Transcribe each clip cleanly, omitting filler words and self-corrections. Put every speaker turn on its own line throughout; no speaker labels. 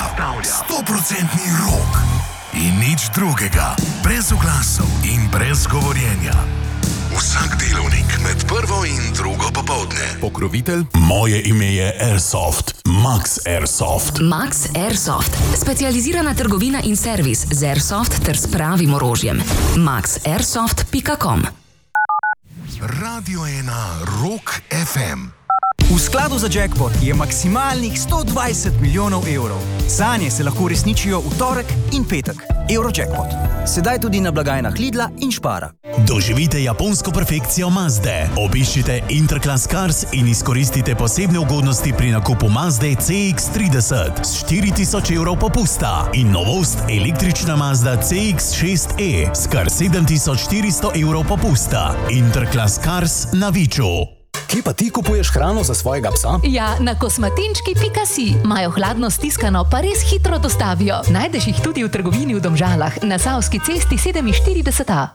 100% rock in nič drugega, brez oglasov in brez govorjenja. Vsak delovnik med prvo in drugo popoldne.
Pokrovitelj? Moje ime je Airsoft. Max Airsoft.
Max Airsoft. Specializirana trgovina in servis z Airsoft ter s pravim orožjem. maxairsoft.com.
Radio 1 Rock FM.
V skladu za jackpot je maksimalnih 120 milijonov evrov. Sanje se lahko uresničijo v torek in petek. Eurojackpot. Sedaj tudi na blagajnah Lidla in Spara.
Doživite japonsko perfekcijo Mazde. Obiščite Interclass Cars in izkoristite posebne ugodnosti pri nakupu Mazde CX-30 s 4000 evrov popusta in novost električna Mazda CX-6e s kar 7400 evrov popusta. Interclass Cars na Viču.
Kje pa ti kupuješ hrano za svojega psa?
Ja, na kosmatinčki.si. Imajo hladno stiskano, pa res hitro dostavijo. Najdeš jih tudi v trgovini v Domžalah, na Savski cesti 47A.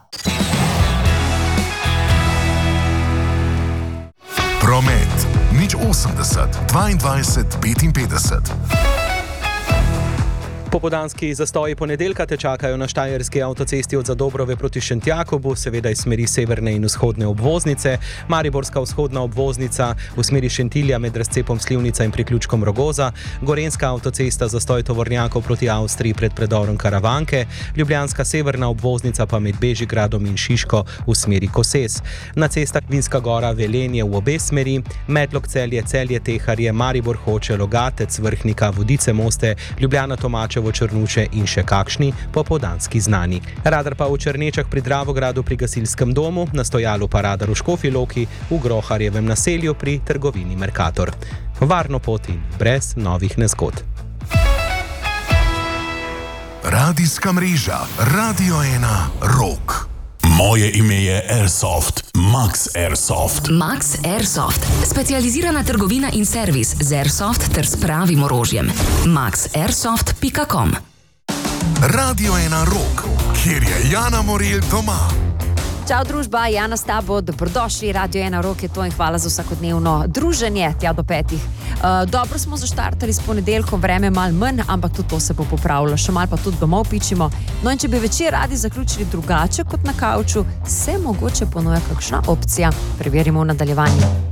Promet. Nič 80 22 55.
Popoldanski zastoji ponedeljka te čakajo na štajerski avtocesti od Zadobrove proti Šentjakobu, seveda iz smeri severne in vzhodne obvoznice, Mariborska vzhodna obvoznica v smeri Šentilja med razcepom Slivnica in priključkom Rogoza, Gorenjska avtocesta zastoj tovornjakov proti Avstriji pred predorom Karavanke, Ljubljanska severna obvoznica pa med Bežigradom in Šiško v smeri Koses. Na cestah Vinska Gora, Velenje v obe smeri, Medlog Celje, Celje Teharje, Maribor Hoče, Logatec, Vrhnika, Vodice Moste, Ljubljana Tomače, v Črnuče in še kakšni popoldanski znani. Radar pa v Črnečah pri Dravogradu pri gasilskem domu, na stojalu pa radar v Škofji Loki, v Groharjevem naselju pri trgovini Mercator. Varno pot in brez novih nezgod.
Radijska mreža Radio 1 Rock.
Moje ime je Airsoft. Max Airsoft.
Max Airsoft. Specializirana trgovina in servis z Airsoft ter s pravim orožjem. maxairsoft.com.
Radio 1 Rock, kjer je Jana Morelj doma.
Čau družba, Jana s tabo, dobrodošli, Radio 1 Rock je to in hvala za vsakodnevno druženje tja do 5. Dobro smo zaštartali s ponedeljkom, vreme malo manj, ampak tudi to se bo popravilo, še malo pa tudi domov pičimo. No in če bi večer radi zaključili drugače kot na kavču, se mogoče ponuja kakšna opcija. Preverimo v nadaljevanju.